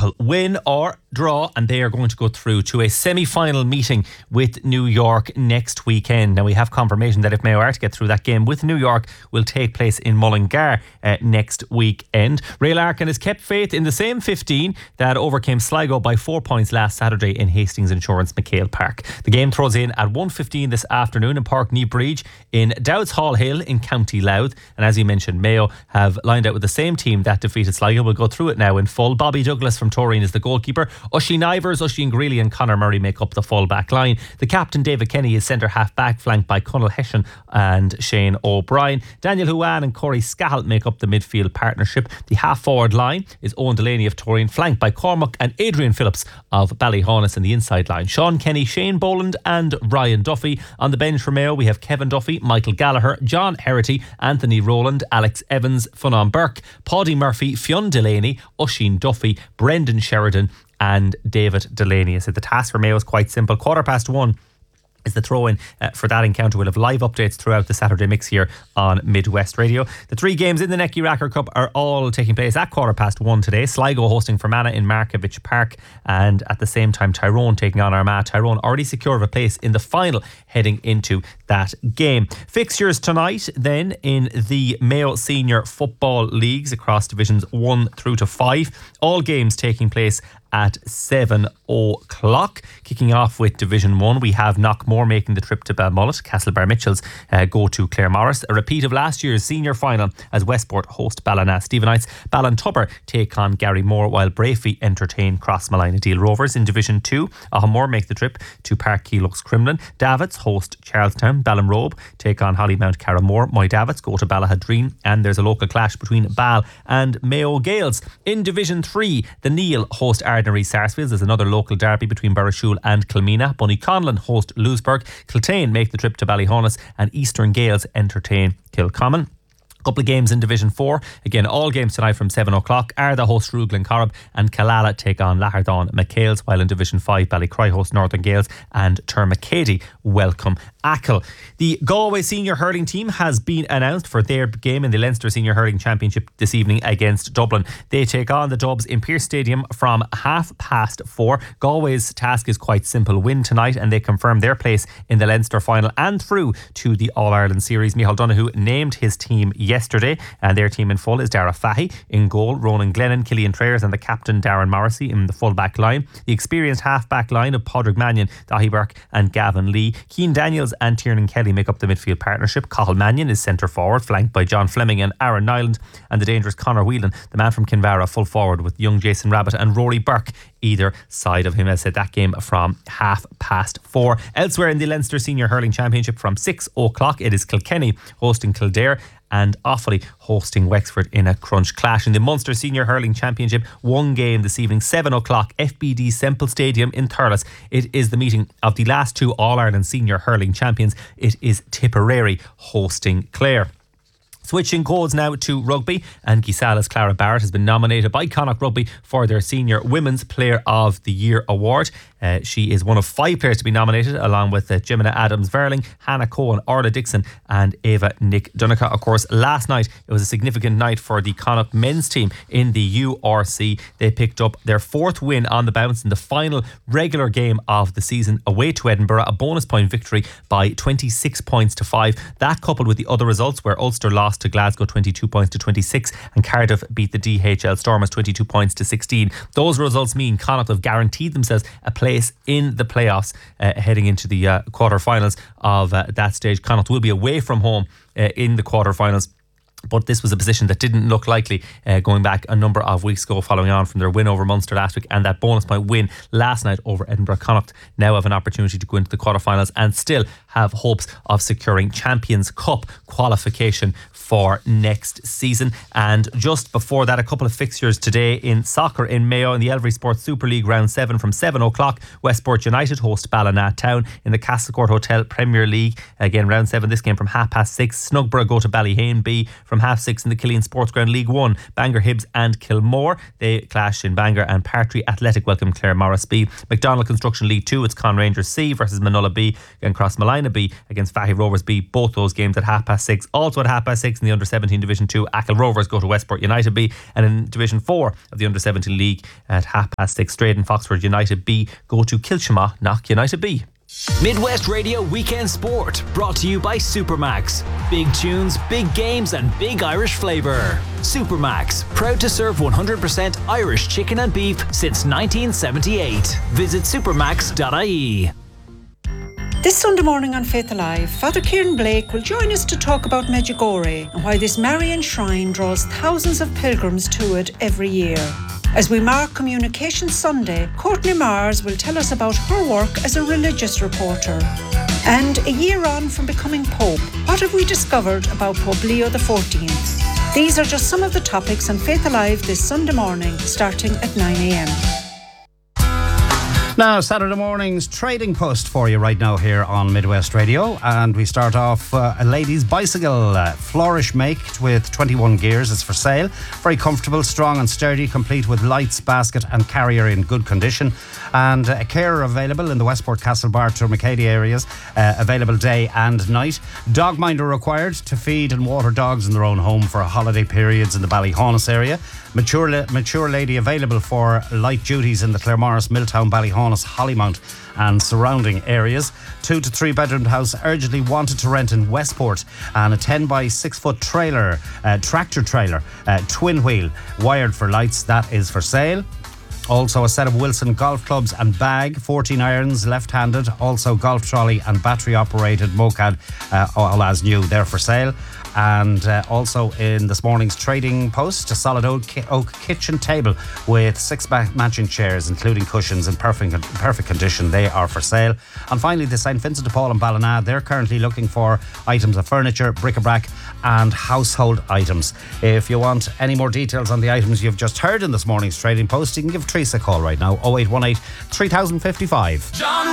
simple. Win or draw, and they are going to go through to a semi-final meeting with New York next weekend. Now, we have confirmation that if Mayo are to get through that game with New York, will take place in Mullingar next weekend. Ray Larkin has kept faith in the same 15 that overcame Sligo by 4 points last Saturday in Hastings Insurance McHale Park. The game throws in at 1:15 this afternoon in Park Ní Bríd in Dowds Hall Hill in County Louth. And as you mentioned, Mayo have lined out with the same team that defeated Sligo. We'll go through it now in full. Bobby Douglas from Torreen is the goalkeeper. Oisin Ivers, Oisin Greeley and Conor Murray make up the full back line. The captain, David Kenny, is centre half back, flanked by Conal Hession and Shane O'Brien. Daniel Huan and Corey Scahill make up the midfield partnership. The half forward line is Owen Delaney of Torreen, flanked by Cormac and Adrian Phillips of Ballyhaunis in the inside line. Sean Kenny, Shane Boland and Ryan Duffy. On the bench for Mayo, we have Kevin Duffy, Michael Gallagher, John Herity, Anthony Rowland, Alex Evans, Funan Burke, Paddy Murphy, Fionn Delaney, Oisin Duffy, Brendan Sheridan and David Delaney. I said the task for Mayo is quite simple. 1:15 is the throw-in for that encounter. We'll have live updates throughout the Saturday mix here on Midwest Radio. The 3 games in the Necky Racker Cup are all taking place at 1:15 today. Sligo hosting Fermanagh in Markievicz Park, and at the same time Tyrone taking on Armagh. Tyrone already secured a place in the final heading into that game. Fixtures tonight then in the Mayo Senior Football Leagues across divisions 1 through to 5. All games taking place at 7 o'clock. Kicking off with Division 1, we have Knockmore making the trip to Balmullet. Castlebar Mitchells go to Claremorris. A repeat of last year's senior final as Westport host Ballina. Stephenites Ballintubber take on Gary Moore, while Brafey entertain Crossmalina Deal Rovers. In Division 2, Ahamore make the trip to Park Keylux Crumlin. Davits host Charlestown. Ballinrobe take on Hollymount Carramore. Moy Davits go to Ballahadreen, and there's a local clash between Ball and Mayo Gales. In Division 3, the Neil host Ardnary Sarsfields. There's another local derby between Burrishoole and Kilmina. Bunnyconlon host Lewisburg. Kiltane make the trip to Ballyhaunis, and Eastern Gales entertain Kilcommon. Couple of games in Division 4. Again, all games tonight from 7 o'clock. Arda host Ruglan Corrib and Killala take on Lahardon McHales, while in Division 5 Ballycroy host Northern Gales and Termacady welcome Achill. The Galway Senior Hurling team has been announced for their game in the Leinster Senior Hurling Championship this evening against Dublin. They take on the Dubs in Pearse Stadium from 4:30. Galway's task is quite simple: win tonight and they confirm their place in the Leinster final and through to the All-Ireland Series. Micheál Donoghue named his team yesterday, and their team in full is Dara Fahy in goal, Ronan Glennon, Killian Trayers and the captain Darren Morrissey in the full back line. The experienced half back line of Padraig Mannion, Dahi Burke and Gavin Lee. Keane Daniels and Tiernan Kelly make up the midfield partnership. Cathal Mannion is centre forward, flanked by John Fleming and Aaron Nyland, and the dangerous Conor Whelan, the man from Kinvara, full forward with young Jason Rabbit and Rory Burke either side of him. As I said, that game from 4:30. Elsewhere in the Leinster Senior Hurling Championship from 6 o'clock, it is Kilkenny hosting Kildare and Offaly hosting Wexford in a crunch clash. In the Munster Senior Hurling Championship, one game this evening, 7 o'clock, FBD Semple Stadium in Thurles. It is the meeting of the last 2 All-Ireland Senior Hurling champions. It is Tipperary hosting Clare. Switching codes now to rugby, and Gisala's Clara Barrett has been nominated by Connacht Rugby for their Senior Women's Player of the Year award. She is one of 5 players to be nominated, along with Jimena Adams-Verling, Hannah Cohen, Orla Dixon and Ava Nick Dunica. Of course, last night it was a significant night for the Connacht men's team in the URC. They picked up their 4th win on the bounce in the final regular game of the season away to Edinburgh, a bonus point victory by 26 points to 5. That coupled with the other results where Ulster lost to Glasgow 22 points to 26 and Cardiff beat the DHL Stormers 22 points to 16. Those results mean Connacht have guaranteed themselves a place in the playoffs heading into the quarterfinals of that stage. Connacht will be away from home in the quarterfinals, but this was a position that didn't look likely going back a number of weeks ago, following on from their win over Munster last week and that bonus point win last night over Edinburgh. Connacht now have an opportunity to go into the quarterfinals and still have hopes of securing Champions Cup qualification for next season. And just before that, a couple of fixtures today in soccer in Mayo in the Elvery Sports Super League Round 7 from 7 o'clock. Westport United host Ballina Town in the Castlecourt Hotel Premier League. Again, Round 7, this game from 6:30. Snugborough go to Ballyhane B from from 6:30 in the Killeen Sports Ground League 1. Bangor, Hibs and Kilmore. They clash in Bangor, and Partry Athletic welcome Claremorris B. McDonald Construction League 2, it's Con Rangers C versus Manola B and Crossmalina B against Fahy Rovers B. Both those games at 6:30. Also at 6:30 in the Under 17 Division 2, Achill Rovers go to Westport United B, and in Division 4 of the Under 17 League at 6:30, Straden Foxford United B go to Kilchama Knock United B. Midwest Radio Weekend Sport, brought to you by Supermax. Big tunes, big games and big Irish flavour. Supermax, proud to serve 100% Irish chicken and beef since 1978. Visit supermax.ie. This Sunday morning on Faith Alive, Father Kieran Blake will join us to talk about Medjugorje and why this Marian shrine draws thousands of pilgrims to it every year. As we mark Communication Sunday, Courtney Mars will tell us about her work as a religious reporter. And a year on from becoming Pope, what have we discovered about Pope Leo XIV? These are just some of the topics on Faith Alive this Sunday morning, starting at 9 a.m. Now, Saturday morning's trading post for you right now here on Midwest Radio. And we start off a lady's bicycle, Flourish make with 21 gears. It's for sale. Very comfortable, strong and sturdy, complete with lights, basket and carrier in good condition. And a carer available in the Westport, Castlebar to Macady areas, available day and night. Dog minder required to feed and water dogs in their own home for holiday periods in the Ballyhaunis area. Mature lady available for light duties in the Claremorris, Milltown, Ballyhaunis, Hollymount and surrounding areas. 2 to 3 bedroomed house urgently wanted to rent in Westport, and a 10 by 6 foot trailer, tractor trailer, twin wheel, wired for lights, that is for sale. Also a set of Wilson golf clubs and bag, 14 irons left-handed, also golf trolley and battery operated moped, all as new, they're for sale. And also in this morning's trading post, a solid oak kitchen table with 6 matching chairs, including cushions in perfect condition. They are for sale. And finally, the St. Vincent de Paul in Ballina, they're currently looking for items of furniture, bric-a-brac and household items. If you want any more details on the items you've just heard in this morning's trading post, you can give Teresa a call right now, 0818 3055. John